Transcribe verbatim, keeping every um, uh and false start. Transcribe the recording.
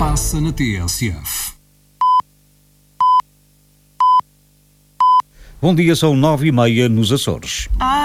passa na T S F. Bom dia, são nove e meia nos Açores.